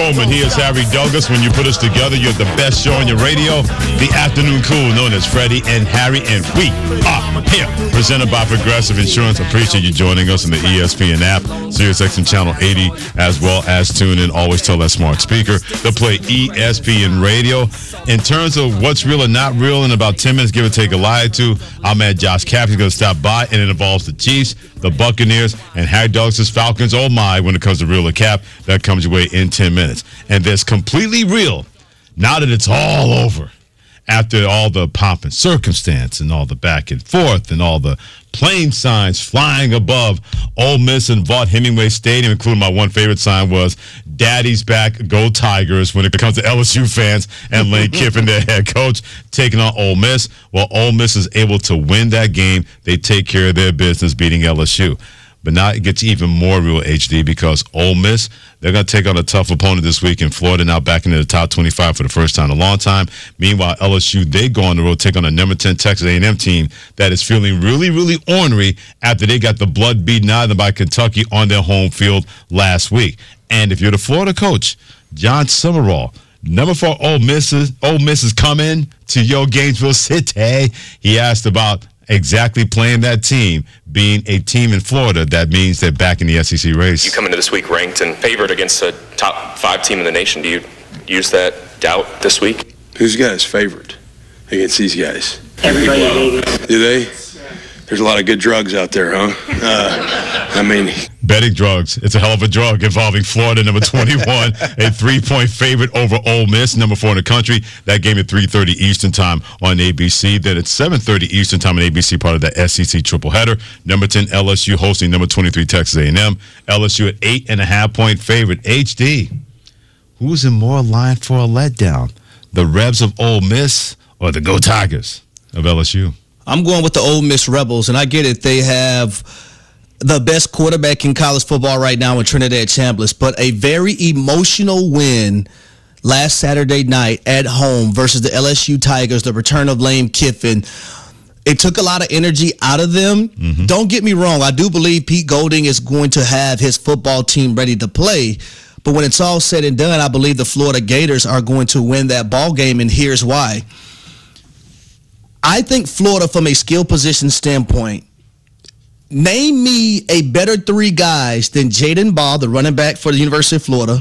Coleman. He is Harry Douglas. When you put us together, you're the best show on your radio. The Afternoon Cool, known as Freddie and Harry, and we are here. Presented by Progressive Insurance. Appreciate you joining us on the ESPN app, SiriusXM Channel 80, as well as tune in. Always tell that smart speaker to play ESPN Radio. In terms of what's real and not real, in about 10 minutes, give or take a lie or two, our man Josh Cappy is going to stop by, and it involves the Chiefs, the Buccaneers, and Harry Douglas' Falcons. Oh my, when it comes to real or cap, that comes your way in 10 minutes. And that's completely real now that it's all over. After all the pomp and circumstance and all the back and forth and all the plane signs flying above Ole Miss and Vaught-Hemingway Stadium, including my one favorite sign was Daddy's back, go Tigers, when it comes to LSU fans and Lane Kiffin, their head coach, taking on Ole Miss. Well, Ole Miss is able to win that game. They take care of their business, beating LSU. But now it gets even more real, HD, because Ole Miss, they're going to take on a tough opponent this week in Florida, now back into the top 25 for the first time in a long time. Meanwhile, LSU, they go on the road, take on a number 10 Texas A&M team that is feeling really, really ornery after they got the blood beaten out of them by Kentucky on their home field last week. And if you're the Florida coach, John Summerall, number 4 Ole Miss is coming to your Gainesville City. He asked about exactly playing that team, being a team in Florida, that means they're back in the SEC race. You come into this week ranked and favored against a top 5 team in the nation. Do you use that doubt this week? Who's got us favored against these guys? Everybody in Vegas. Do they? There's a lot of good drugs out there, huh? Betting drugs. It's a hell of a drug involving Florida, number 21, a 3-point favorite over Ole Miss, number 4 in the country. That game at 3:30 Eastern time on ABC. Then at 7:30 Eastern time on ABC, part of the SEC triple header. Number 10 LSU hosting number 23 Texas A&M. LSU at 8.5-point favorite. HD, who's in more line for a letdown? The Rebs of Ole Miss or the Go Tigers of LSU? I'm going with the Ole Miss Rebels, and I get it. They have the best quarterback in college football right now in Trinidad Chambliss, but a very emotional win last Saturday night at home versus the LSU Tigers, the return of Lane Kiffin. It took a lot of energy out of them. Mm-hmm. Don't get me wrong. I do believe Pete Golding is going to have his football team ready to play, but when it's all said and done, I believe the Florida Gators are going to win that ball game, and here's why. I think Florida, from a skill position standpoint, name me a better 3 guys than Jaden Ball, the running back for the University of Florida,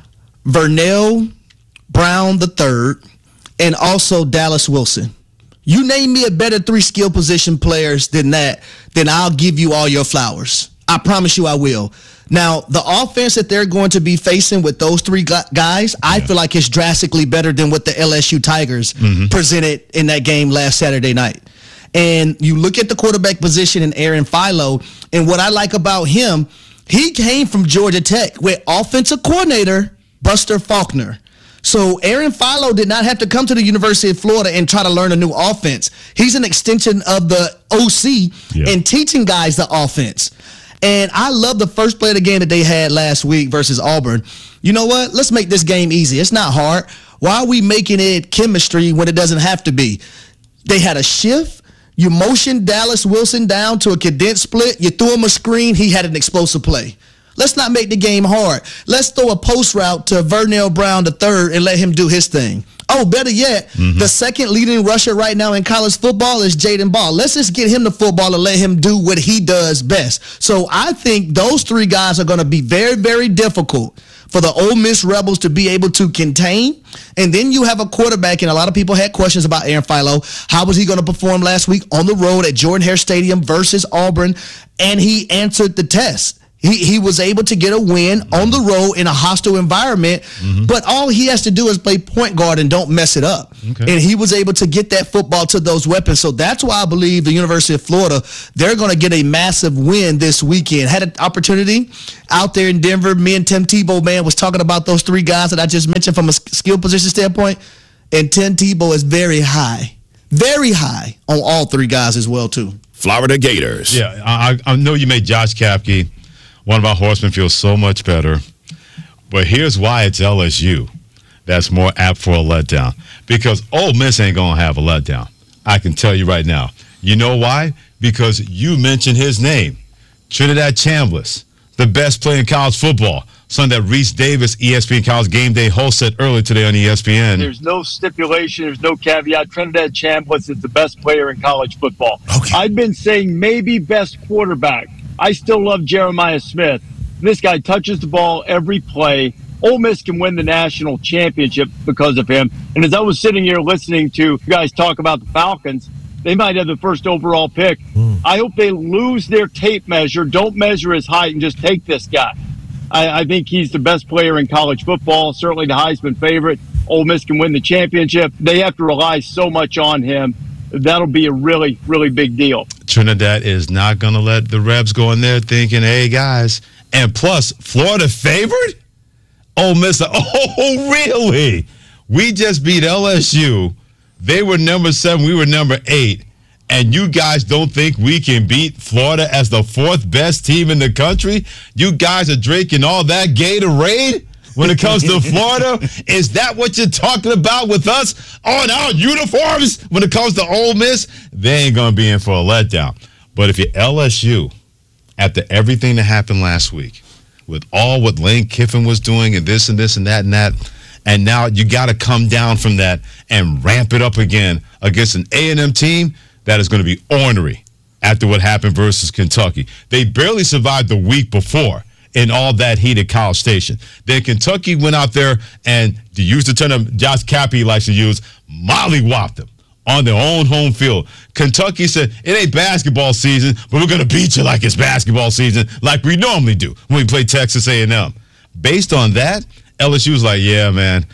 Vernell Brown III, and also Dallas Wilson. You name me a better 3 skill position players than that, then I'll give you all your flowers. I promise you I will. Now, the offense that they're going to be facing with those 3 guys, I feel like it's drastically better than what the LSU Tigers presented in that game last Saturday night. And you look at the quarterback position in Aaron Philo, and what I like about him, he came from Georgia Tech with offensive coordinator Buster Faulkner. So Aaron Philo did not have to come to the University of Florida and try to learn a new offense. He's an extension of the OC and teaching guys the offense. And I love the first play of the game that they had last week versus Auburn. You know what? Let's make this game easy. It's not hard. Why are we making it chemistry when it doesn't have to be? They had a shift. You motioned Dallas Wilson down to a condensed split. You threw him a screen. He had an explosive play. Let's not make the game hard. Let's throw a post route to Vernell Brown III and let him do his thing. Oh, better yet, the second leading rusher right now in college football is Jaden Ball. Let's just get him the football and let him do what he does best. So I think those 3 guys are going to be very, very difficult for the Ole Miss Rebels to be able to contain. And then you have a quarterback, and a lot of people had questions about Aaron Philo. How was he going to perform last week on the road at Jordan-Hare Stadium versus Auburn? And he answered the test. He was able to get a win on the road in a hostile environment, but all he has to do is play point guard and don't mess it up. Okay. And he was able to get that football to those weapons. So that's why I believe the University of Florida, they're going to get a massive win this weekend. Had an opportunity out there in Denver. Me and Tim Tebow, man, was talking about those 3 guys that I just mentioned from a skill position standpoint. And Tim Tebow is very high on all 3 guys as well, too. Florida Gators. Yeah, I know you made Josh Kapke, one of our horsemen, feel so much better. But here's why it's LSU that's more apt for a letdown. Because Ole Miss ain't going to have a letdown. I can tell you right now. You know why? Because you mentioned his name, Trinidad Chambliss, the best player in college football. something that Reese Davis, ESPN College Game Day host, said earlier today on ESPN. There's no stipulation. There's no caveat. Trinidad Chambliss is the best player in college football. Okay. I've been saying maybe best quarterback. I still love Jeremiah Smith. This guy touches the ball every play. Ole Miss can win the national championship because of him. And as I was sitting here listening to you guys talk about the Falcons, they might have the first overall pick. I hope they lose their tape measure, don't measure his height, and just take this guy. I think he's the best player in college football, certainly the Heisman favorite. Ole Miss can win the championship. They have to rely so much on him. That'll be a really, really big deal. Trinidad is not going to let the Rebs go in there thinking, hey, guys. And plus, Florida favored? Ole Miss, oh, really? We just beat LSU. They were number 7. We were number 8. And you guys don't think we can beat Florida as the 4th best team in the country? You guys are drinking all that Gatorade when it comes to Florida? Is that what you're talking about with us on our uniforms when it comes to Ole Miss? They ain't going to be in for a letdown. But if you're LSU, after everything that happened last week, with all what Lane Kiffin was doing and this and this and that, and now you got to come down from that and ramp it up again against an A&M team that is going to be ornery after what happened versus Kentucky. They barely survived the week before in all that heat at College Station. Then Kentucky went out there and, to use the term Josh Cappy likes to use, mollywopped them on their own home field. Kentucky said, it ain't basketball season, but we're going to beat you like it's basketball season, like we normally do when we play Texas A&M. Based on that, LSU was like, yeah, man,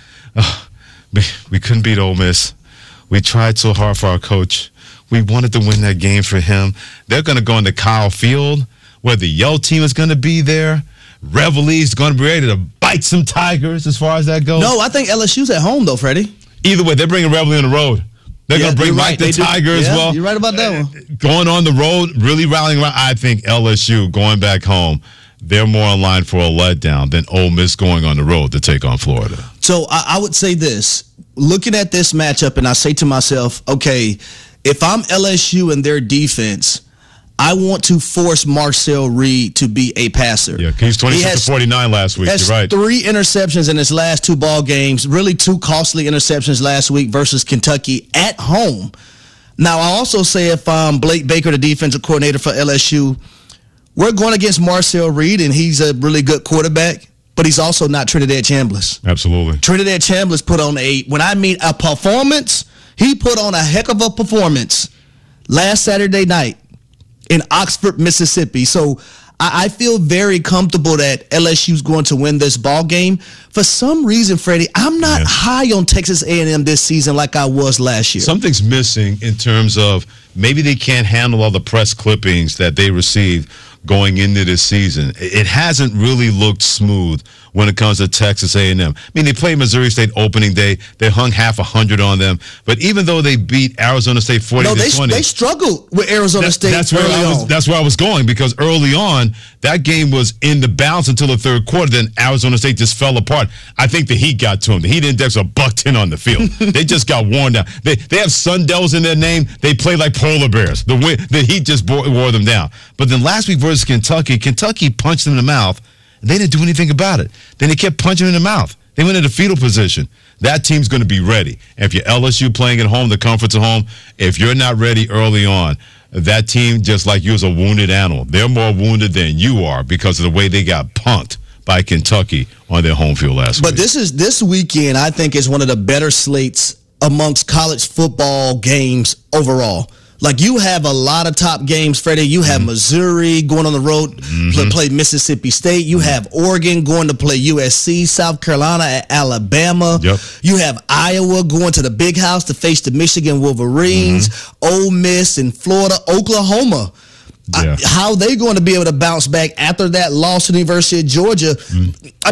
we couldn't beat Ole Miss. We tried so hard for our coach. We wanted to win that game for him. They're going to go into Kyle Field, where the Yell team is going to be there. Reveille's going to be ready to bite some Tigers as far as that goes. No, I think LSU's at home, though, Freddie. Either way, they're bringing Reveille on the road. They're going to bring Mike the Tiger as well. You're right about that one. Going on the road, really rallying around. I think LSU going back home, they're more in line for a letdown than Ole Miss going on the road to take on Florida. So I would say this. Looking at this matchup, and I say to myself, okay, if I'm LSU and their defense, I want to force Marcel Reed to be a passer. Yeah, he's 26 to 49 last week. You're right. 3 interceptions in his last 2 ball games, really 2 costly interceptions last week versus Kentucky at home. Now, I also say if I'm Blake Baker, the defensive coordinator for LSU, we're going against Marcel Reed, and he's a really good quarterback, but he's also not Trinidad Chambliss. Absolutely. Trinidad Chambliss put on when I mean a performance, he put on a heck of a performance last Saturday night in Oxford, Mississippi. So I feel very comfortable that LSU's going to win this ball game. For some reason, Freddie, I'm not high on Texas A&M this season like I was last year. Something's missing in terms of maybe they can't handle all the press clippings that they received going into this season. It hasn't really looked smooth when it comes to Texas A&M. I mean, they played Missouri State opening day. They hung half 100 on them. But even though they beat Arizona State 40-20. They struggled with Arizona State that's where I was going, because early on, that game was in the balance until the 3rd quarter. Then Arizona State just fell apart. I think the Heat got to them. The Heat index was $110 on the field. They just got worn down. They have Sun Devils in their name. They play like polar bears. The Heat just wore them down. But then last week versus Kentucky punched them in the mouth. They didn't do anything about it. Then they kept punching in the mouth. They went into fetal position. That team's going to be ready. And if you're LSU playing at home, the comforts of home, if you're not ready early on, that team, just like you, is a wounded animal. They're more wounded than you are because of the way they got punked by Kentucky on their home field last week. But this weekend, I think, is one of the better slates amongst college football games overall. Like, you have a lot of top games, Freddie. You have Missouri going on the road to play Mississippi State. You have Oregon going to play USC, South Carolina at Alabama. Yep. You have Iowa going to the Big House to face the Michigan Wolverines, Ole Miss in Florida, Oklahoma. Yeah. How they going to be able to bounce back after that loss to the University of Georgia? To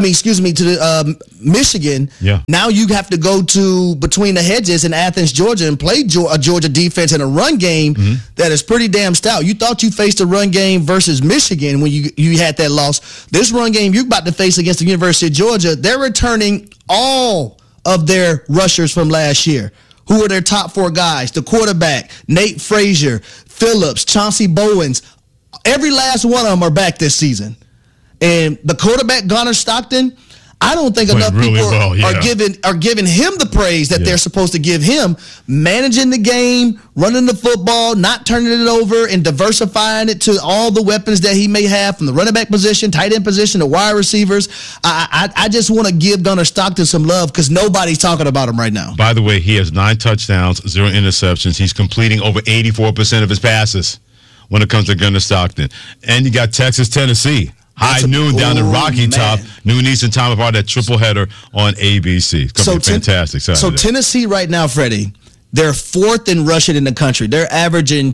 the Michigan. Yeah. Now you have to go to between the hedges in Athens, Georgia, and play a Georgia defense in a run game that is pretty damn stout. You thought you faced a run game versus Michigan when you had that loss. This run game you're about to face against the University of Georgia, they're returning all of their rushers from last year. Who are their top 4 guys? The quarterback, Nate Frazier, Phillips, Chauncey Bowens. Every last one of them are back this season. And the quarterback, Gunnar Stockton, I don't think enough people are giving him the praise that they're supposed to give him. Managing the game, running the football, not turning it over, and diversifying it to all the weapons that he may have from the running back position, tight end position, the wide receivers. I just want to give Gunnar Stockton some love because nobody's talking about him right now. By the way, he has 9 touchdowns, 0 interceptions. He's completing over 84% of his passes when it comes to Gunnar Stockton. And you got Texas, Tennessee. High noon down in Rocky Top, noon Eastern time of that triple header on ABC. It's going to be fantastic Saturday. So Tennessee right now, Freddie, they're 4th in rushing in the country. They're averaging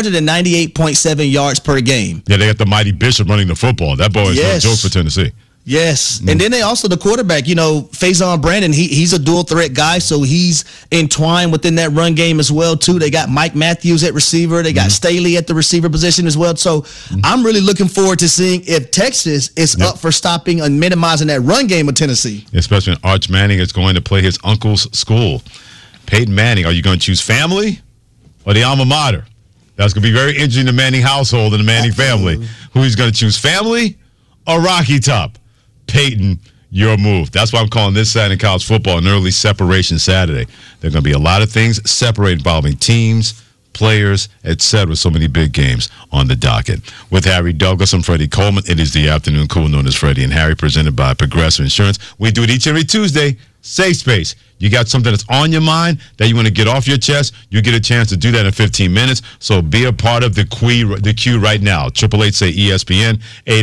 298.7 yards per game. Yeah, they got the mighty Bishop running the football. That boy is no joke for Tennessee. Yes, and then they also, the quarterback, Faison Brandon, he's a dual threat guy, so he's entwined within that run game as well, too. They got Mike Matthews at receiver. They got Staley at the receiver position as well. So I'm really looking forward to seeing if Texas is up for stopping and minimizing that run game of Tennessee. Especially when Arch Manning is going to play his uncle's school. Peyton Manning, are you going to choose family or the alma mater? That's going to be very interesting in the Manning household and the Manning family. Who he's going to choose, family or Rocky Top? Peyton, your move. That's why I'm calling this Saturday in college football an early separation Saturday. There are going to be a lot of things separated involving teams, players, etc. So many big games on the docket. With Harry Douglas and Freddie Coleman, it is the afternoon cool known as Freddie and Harry, presented by Progressive Insurance. We do it each and every Tuesday. Safe space. You got something that's on your mind that you want to get off your chest, you get a chance to do that in 15 minutes. So be a part of the queue right now. 888-SAY-ESPN,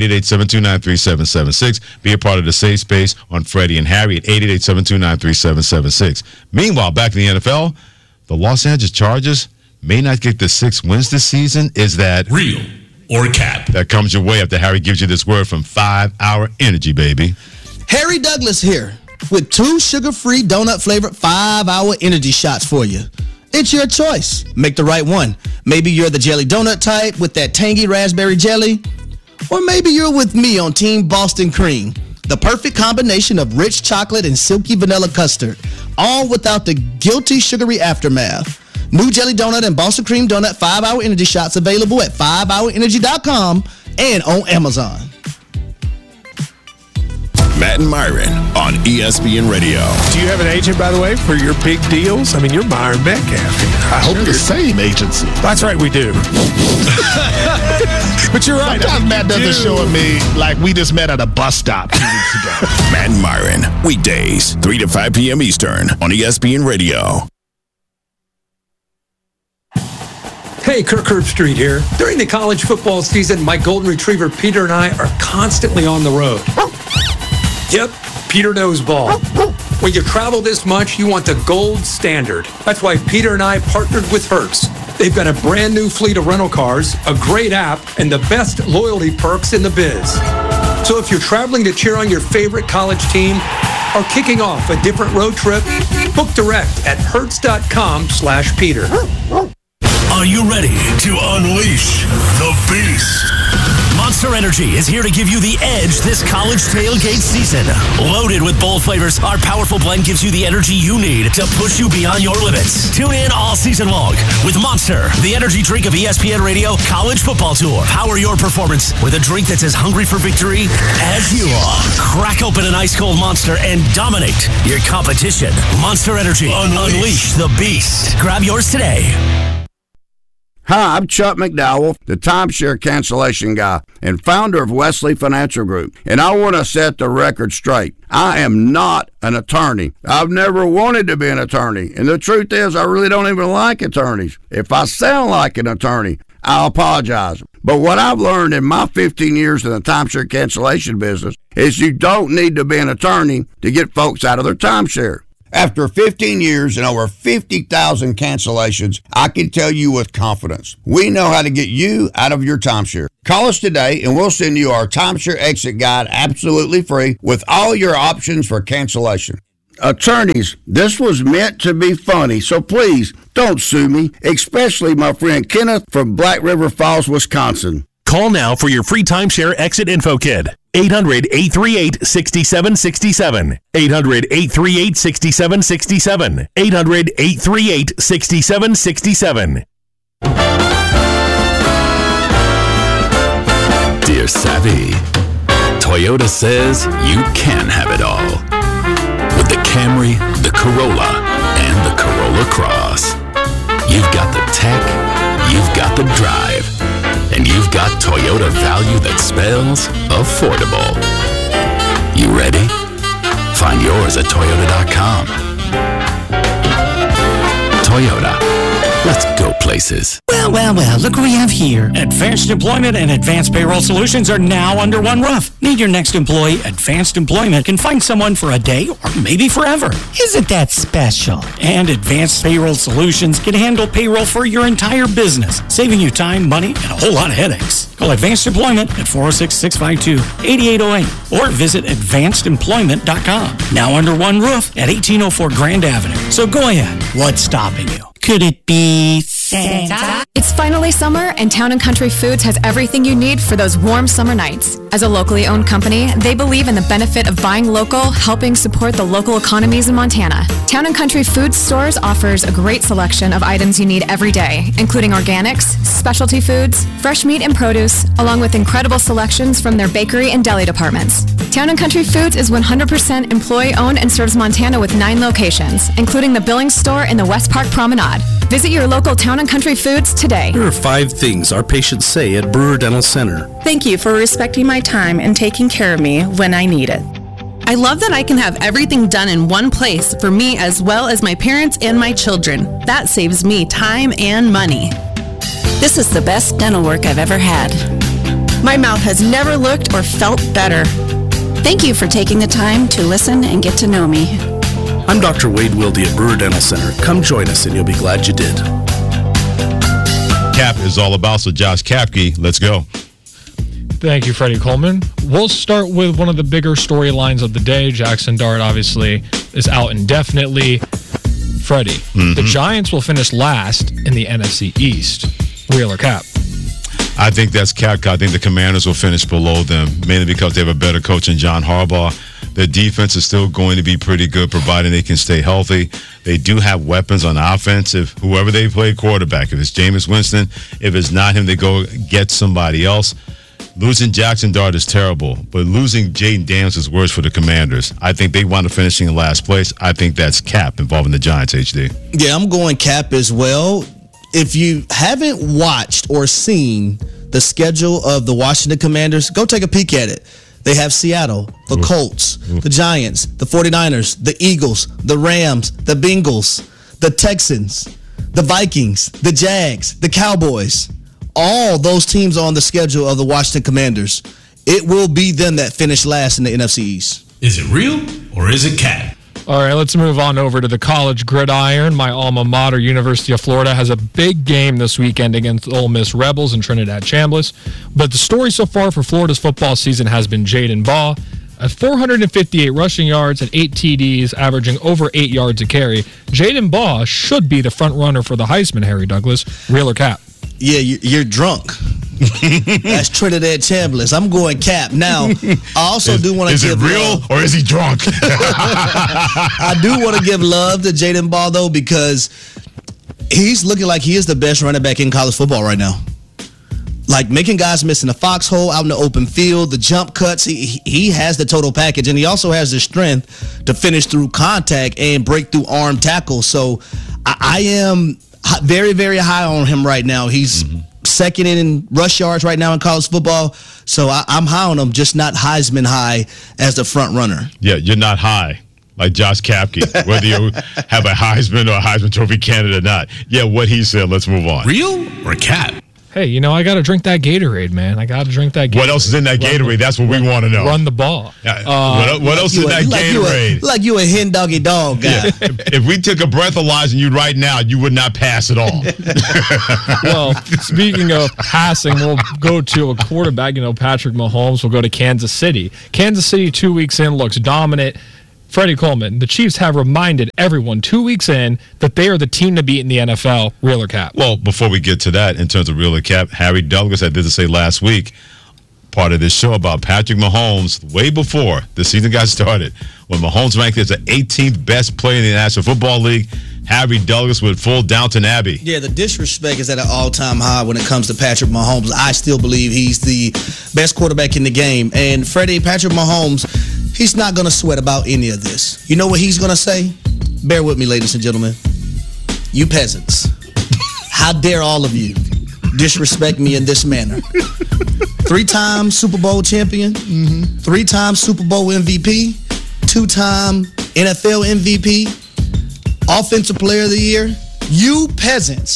888-729-3776. Be a part of the safe space on Freddie and Harry at 888-729-3776. Meanwhile, back in the NFL, the Los Angeles Chargers may not get the 6 wins this season. Is that real or cap? That comes your way after Harry gives you this word from 5 Hour Energy, baby. Harry Douglas here with 2 sugar-free donut-flavored 5 Hour Energy shots for you. It's your choice. Make the right one. Maybe you're the jelly donut type with that tangy raspberry jelly. Or maybe you're with me on Team Boston Cream. The perfect combination of rich chocolate and silky vanilla custard. All without the guilty sugary aftermath. New Jelly Donut and Boston Cream Donut 5 Hour Energy shots available at 5hourenergy.com and on Amazon. Matt and Myron on ESPN Radio. Do you have an agent, by the way, for your big deals? I mean, you're Myron Metcalf. I hope you're the same agency. That's right, we do. But you're right. Sometimes Matt doesn't show me like we just met at a bus stop 2 weeks ago. Matt and Myron, weekdays, 3 to 5 p.m. Eastern on ESPN Radio. Hey, Kirk Herbstreit here. During the college football season, my golden retriever Peter and I are constantly on the road. Yep, Peter knows ball. When you travel this much, you want the gold standard. That's why Peter and I partnered with Hertz. They've got a brand new fleet of rental cars, a great app, and the best loyalty perks in the biz. So if you're traveling to cheer on your favorite college team or kicking off a different road trip, book direct at hertz.com/Peter. Are you ready to unleash the beast? Monster Energy is here to give you the edge this college tailgate season. Loaded with bold flavors, our powerful blend gives you the energy you need to push you beyond your limits. Tune in all season long with Monster, the energy drink of ESPN Radio College Football Tour. Power your performance with a drink that's as hungry for victory as you are. Crack open an ice-cold Monster and dominate your competition. Monster Energy. Unleash the beast. Grab yours today. Hi, I'm Chuck McDowell, the timeshare cancellation guy and founder of Wesley Financial Group, and I want to set the record straight. I am not an attorney. I've never wanted to be an attorney, and the truth is I really don't even like attorneys. If I sound like an attorney, I apologize. But what I've learned in my 15 years in the timeshare cancellation business is you don't need to be an attorney to get folks out of their timeshare. After 15 years and over 50,000 cancellations, I can tell you with confidence, we know how to get you out of your timeshare. Call us today and we'll send you our timeshare exit guide absolutely free with all your options for cancellation. Attorneys, this was meant to be funny, so please don't sue me, especially my friend Kenneth from Black River Falls, Wisconsin. Call now for your free timeshare exit info kit. 800-838-6767. 800-838-6767. 800-838-6767. Dear Savvy, Toyota says you can have it all. With the Camry, the Corolla, and the Corolla Cross. You've got the tech, you've got the drive, and you've got Toyota value that spells affordable. You ready? Find yours at Toyota.com. Toyota. Let's go places. Well, look what we have here. Advanced Employment and Advanced Payroll Solutions are now under one roof. Need your next employee? Advanced Employment can find someone for a day or maybe forever. Isn't that special? And Advanced Payroll Solutions can handle payroll for your entire business, saving you time, money, and a whole lot of headaches. Call Advanced Employment at 406-652-8808 or visit advancedemployment.com. Now under one roof at 1804 Grand Avenue. So go ahead. What's stopping you? Could it be Santa? It's finally summer, and Town & Country Foods has everything you need for those warm summer nights. As a locally owned company, they believe in the benefit of buying local, helping support the local economies in Montana. Town & Country Foods Stores offers a great selection of items you need every day, including organics, specialty foods, fresh meat and produce, along with incredible selections from their bakery and deli departments. Town & Country Foods is 100% employee-owned and serves Montana with 9 locations, including the Billings store in the West Park Promenade. Visit your local Town & Country Foods today. Here are 5 things our patients say at Brewer Dental Center. Thank you for respecting my time and taking care of me when I need it. I love that I can have everything done in one place for me as well as my parents and my children. That saves me time and money. This is the best dental work I've ever had. My mouth has never looked or felt better. Thank you for taking the time to listen and get to know me. I'm Dr. Wade Wilde at Brewer Dental Center. Come join us and you'll be glad you did. Cap is all about, so Josh Kapke, let's go. Thank you, Freddie Coleman. We'll start with one of the bigger storylines of the day. Jackson Dart, obviously, is out indefinitely. Freddie, the Giants will finish last in the NFC East. Real or cap? I think that's cap. I think the Commanders will finish below them, mainly because they have a better coach in John Harbaugh. Their defense is still going to be pretty good, providing they can stay healthy. They do have weapons on offense. If whoever they play quarterback, if it's Jameis Winston, if it's not him, they go get somebody else. Losing Jackson Dart is terrible, but losing Jaden Daniels is worse for the Commanders. I think they wound up finishing in last place. I think that's cap involving the Giants, HD. Yeah, I'm going cap as well. If you haven't watched or seen the schedule of the Washington Commanders, go take a peek at it. They have Seattle, the Colts, the Giants, the 49ers, the Eagles, the Rams, the Bengals, the Texans, the Vikings, the Jags, the Cowboys. All those teams are on the schedule of the Washington Commanders. It will be them that finish last in the NFC East. Is it real or is it cap? All right, let's move on over to the college gridiron. My alma mater, University of Florida, has a big game this weekend against Ole Miss Rebels and Trinidad Chambliss. But the story so far for Florida's football season has been Jaden Baugh. At 458 rushing yards and 8 TDs, averaging over 8 yards a carry, Jaden Baugh should be the front runner for the Heisman, Harry Douglas. Real or cap? Yeah, you're drunk. That's Trinidad Chambliss. I'm going cap. Now, I also do want to give love. Is it real or is he drunk? I do want to give love to Jaden Baugh, though, because he's looking like he is the best running back in college football right now. Like, making guys miss in the foxhole, out in the open field, the jump cuts. He has the total package, and he also has the strength to finish through contact and break through arm tackles. So I am very, very high on him right now. He's second in rush yards right now in college football. So I'm high on him, just not Heisman high as the front runner. Yeah, you're not high like Josh Kapke, whether you have a Heisman or a Heisman Trophy candidate or not. Yeah, what he said. Let's move on. Real or cap? Hey, you know, I got to drink that Gatorade, man. I got to drink that Gatorade. What else is in that Gatorade? That's what we want to know. Run the ball. What else is in that Gatorade? Like you a hen doggy dog guy. Yeah. If we took a breathalyzer you right now, you would not pass at all. Well, speaking of passing, we'll go to a quarterback. You know, Patrick Mahomes will go to Kansas City. Kansas City 2 weeks in looks dominant. Freddie Coleman, the Chiefs have reminded everyone 2 weeks in that they are the team to beat in the NFL. Real or cap? Well, before we get to that, in terms of real or cap, Harry Douglas, I did say last week, part of this show about Patrick Mahomes, way before the season got started, when Mahomes ranked as the 18th best player in the National Football League, Harry Douglas with full Downton Abbey. Yeah, the disrespect is at an all-time high when it comes to Patrick Mahomes. I still believe he's the best quarterback in the game. And Freddie, Patrick Mahomes, he's not going to sweat about any of this. You know what he's going to say? Bear with me, ladies and gentlemen. You peasants. How dare all of you disrespect me in this manner? 3-time Super Bowl champion, 3-time Super Bowl MVP, 2-time NFL MVP, Offensive Player of the Year. You peasants.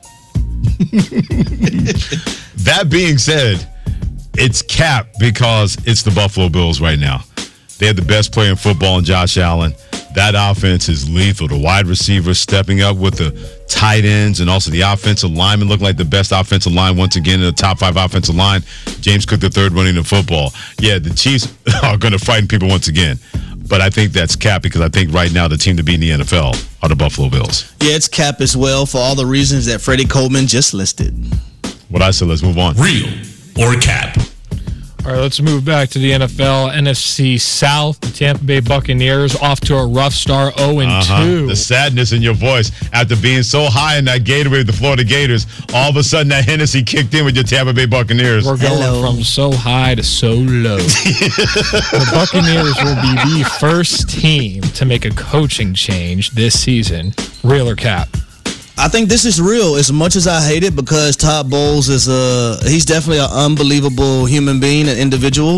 That being said, it's cap because it's the Buffalo Bills right now. They have the best player in football in Josh Allen. That offense is lethal. The wide receivers stepping up with the tight ends and also the offensive linemen look like the best offensive line once again in the top 5 offensive line. James Cook III running the football. Yeah, the Chiefs are going to frighten people once again. But I think that's cap because I think right now the team to beat in the NFL are the Buffalo Bills. Yeah, it's cap as well for all the reasons that Freddie Coleman just listed. What I said, let's move on. Real or cap? All right, let's move back to the NFL. NFC South, the Tampa Bay Buccaneers off to a rough start, 0-2. The sadness in your voice after being so high in that Gatorade with the Florida Gators, all of a sudden that Hennessy kicked in with your Tampa Bay Buccaneers. We're going from so high to so low. The Buccaneers will be the first team to make a coaching change this season. Real or cap? I think this is real as much as I hate it because Todd Bowles is he's definitely an unbelievable human being, an individual.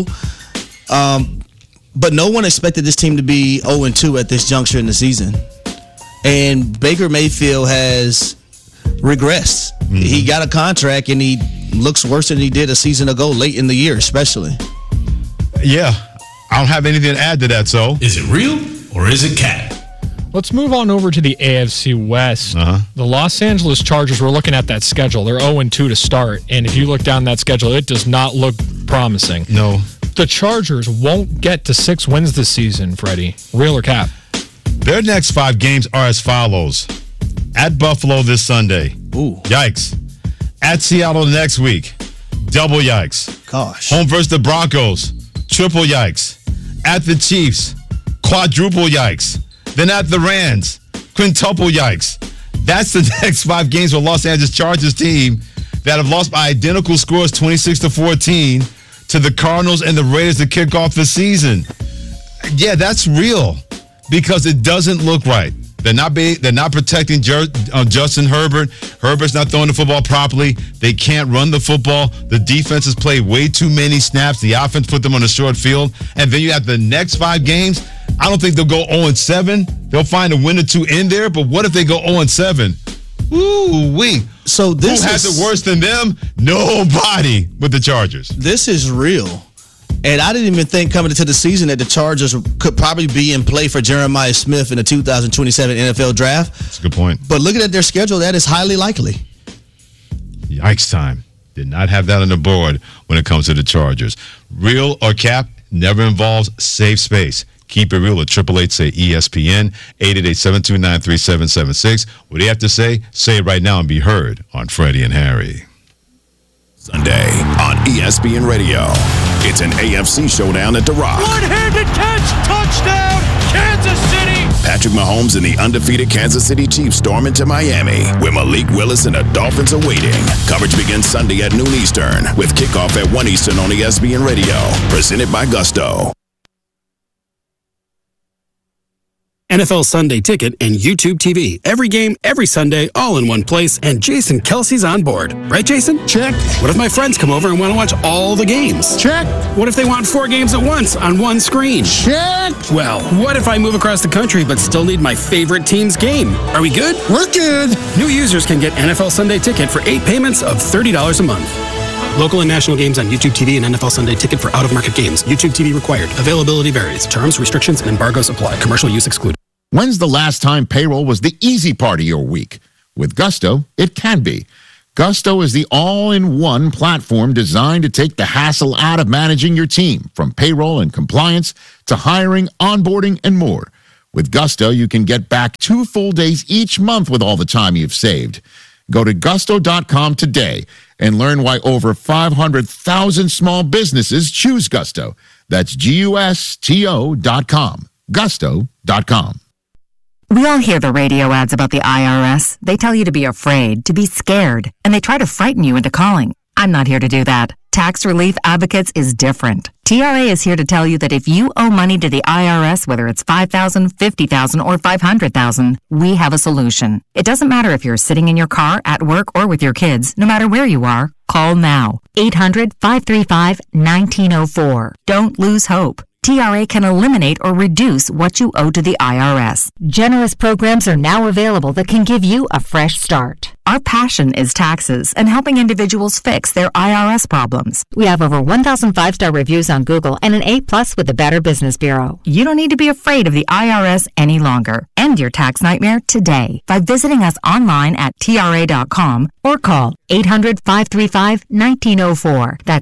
But no one expected this team to be 0-2 at this juncture in the season. And Baker Mayfield has regressed. Mm-hmm. He got a contract and he looks worse than he did a season ago, late in the year especially. Yeah, I don't have anything to add to that, so. Is it real or is it cap? Let's move on over to the AFC West. The Los Angeles Chargers, we're looking at that schedule. They're 0-2 to start, and if you look down that schedule, it does not look promising. No. The Chargers won't get to 6 wins this season, Freddie. Real or cap? Their next 5 games are as follows. At Buffalo this Sunday. Ooh. Yikes. At Seattle next week. Double yikes. Gosh. Home versus the Broncos. Triple yikes. At the Chiefs. Quadruple yikes. Then at the Rams, quintuple yikes. That's the next 5 games for Los Angeles Chargers team that have lost by identical scores, 26-14, to the Cardinals and the Raiders to kick off the season. Yeah, that's real because it doesn't look right. They're not protecting Justin Herbert. Herbert's not throwing the football properly. They can't run the football. The defense has played way too many snaps. The offense put them on a short field. And then you have the next 5 games. I don't think they'll go 0-7. They'll find a win or 2 in there. But what if they go 0-7? Ooh-wee. So who has it worse than them? Nobody with the Chargers. This is real. And I didn't even think coming into the season that the Chargers could probably be in play for Jeremiah Smith in the 2027 NFL Draft. That's a good point. But looking at their schedule, that is highly likely. Yikes time. Did not have that on the board when it comes to the Chargers. Real or cap never involves safe space. Keep it real at 888-SAY-ESPN, 888-729-3776. What do you have to say? Say it right now and be heard on Freddie and Harry. Sunday on ESPN Radio. It's an AFC showdown at The Rock. One-handed catch, touchdown, Kansas City. Patrick Mahomes and the undefeated Kansas City Chiefs storm into Miami, where Malik Willis and the Dolphins are waiting. Coverage begins Sunday at noon Eastern, with kickoff at 1 Eastern on ESPN Radio. Presented by Gusto. NFL Sunday Ticket and YouTube TV. Every game, every Sunday, all in one place, and Jason Kelsey's on board. Right, Jason? Check. What if my friends come over and want to watch all the games? Check. What if they want 4 games at once on one screen? Check. Well, what if I move across the country but still need my favorite team's game? Are we good? We're good. New users can get NFL Sunday Ticket for 8 payments of $30 a month. Local and national games on YouTube TV and NFL Sunday Ticket for out-of-market games. YouTube TV required. Availability varies. Terms, restrictions, and embargoes apply. Commercial use excluded. When's the last time payroll was the easy part of your week? With Gusto, it can be. Gusto is the all-in-one platform designed to take the hassle out of managing your team, from payroll and compliance to hiring, onboarding, and more. With Gusto, you can get back 2 full days each month with all the time you've saved. Go to gusto.com today and learn why over 500,000 small businesses choose Gusto. That's GUSTO.com. Gusto.com. We all hear the radio ads about the IRS. They tell you to be afraid, to be scared, and they try to frighten you into calling. I'm not here to do that. Tax Relief Advocates is different. TRA is here to tell you that if you owe money to the IRS, whether it's $5,000, $50,000, or $500,000, we have a solution. It doesn't matter if you're sitting in your car, at work, or with your kids. No matter where you are, call now. 800-535-1904. Don't lose hope. TRA can eliminate or reduce what you owe to the IRS. Generous programs are now available that can give you a fresh start. Our passion is taxes and helping individuals fix their IRS problems. We have over 1,000 5-star reviews on Google and an A+ with the Better Business Bureau. You don't need to be afraid of the IRS any longer. End your tax nightmare today by visiting us online at TRA.com or call 800-535-1904. That's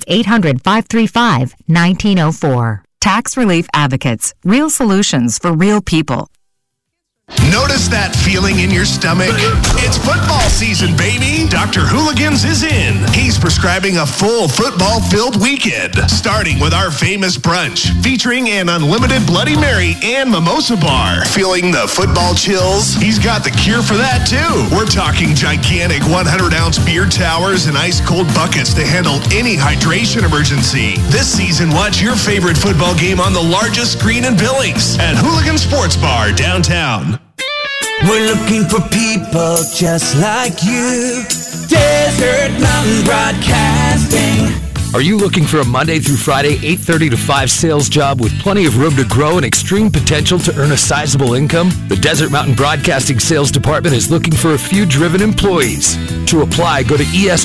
800-535-1904. Tax Relief Advocates. Real solutions for real people. Notice that feeling in your stomach? It's football season, baby! Dr. Hooligans is in. He's prescribing a full football-filled weekend, starting with our famous brunch, featuring an unlimited Bloody Mary and mimosa bar. Feeling the football chills? He's got the cure for that, too. We're talking gigantic 100-ounce beer towers and ice-cold buckets to handle any hydration emergency. This season, watch your favorite football game on the largest screen in Billings at Hooligan Sports Bar downtown. We're looking for people just like you. Desert Mountain Broadcasting. Are you looking for a Monday through Friday, 8:30 to 5 sales job with plenty of room to grow and extreme potential to earn a sizable income? The Desert Mountain Broadcasting Sales Department is looking for a few driven employees. To apply, go to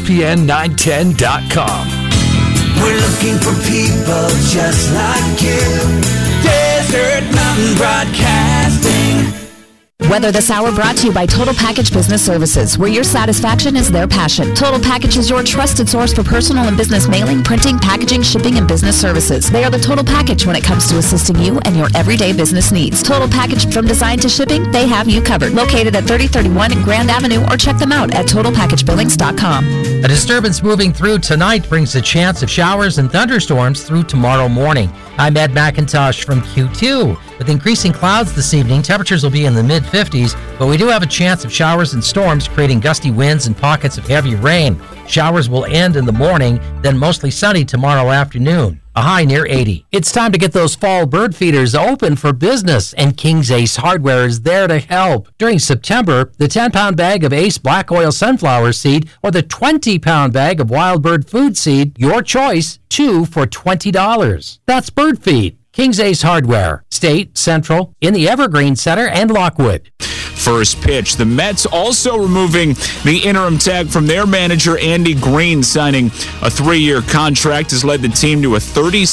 ESPN910.com. We're looking for people just like you. Desert Mountain Broadcasting. Weather This Hour brought to you by Total Package Business Services, where your satisfaction is their passion. Total Package is your trusted source for personal and business mailing, printing, packaging, shipping, and business services. They are the total package when it comes to assisting you and your everyday business needs. Total Package from design to shipping, they have you covered. Located at 3031 Grand Avenue, or check them out at TotalPackageBillings.com. A disturbance moving through tonight brings a chance of showers and thunderstorms through tomorrow morning. I'm Ed McIntosh from Q2. With increasing clouds this evening, temperatures will be in the mid-50s, but we do have a chance of showers and storms, creating gusty winds and pockets of heavy rain. Showers will end in the morning, then mostly sunny tomorrow afternoon. A high near 80. It's time to get those fall bird feeders open for business, and King's Ace Hardware is there to help. During September, the 10-pound bag of Ace Black Oil Sunflower Seed or the 20-pound bag of Wild Bird Food Seed, your choice, 2 for $20. That's bird feed. King's Ace Hardware, State, Central, in the Evergreen Center, and Lockwood. First pitch. The Mets also removing the interim tag from their manager, Andy Green. Signing a 3-year contract has led the team to a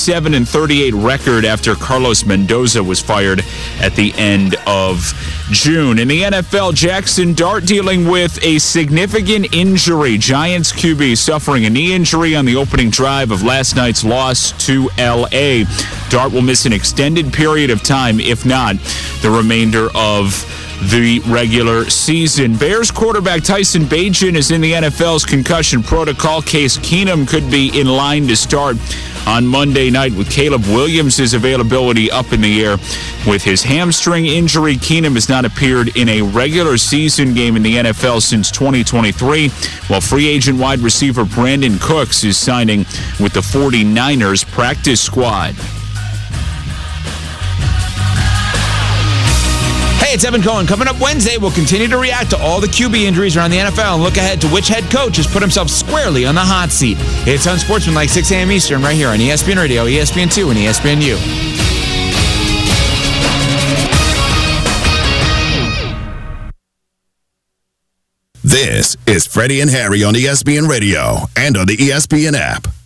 37-38 record after Carlos Mendoza was fired at the end of June. In the NFL, Jackson Dart dealing with a significant injury. Giants QB suffering a knee injury on the opening drive of last night's loss to L.A. Dart will miss an extended period of time, if not the remainder of the regular season. Bears quarterback Tyson Bagent is in the NFL's concussion protocol. Case Keenum could be in line to start on Monday night with Caleb Williams' availability up in the air. With his hamstring injury, Keenum has not appeared in a regular season game in the NFL since 2023, while free agent wide receiver Brandon Cooks is signing with the 49ers practice squad. Hey, it's Evan Cohen. Coming up Wednesday, we'll continue to react to all the QB injuries around the NFL and look ahead to which head coach has put himself squarely on the hot seat. It's Unsportsmanlike, 6 a.m. Eastern, right here on ESPN Radio, ESPN2, and ESPNU. This is Freddie and Harry on ESPN Radio and on the ESPN app.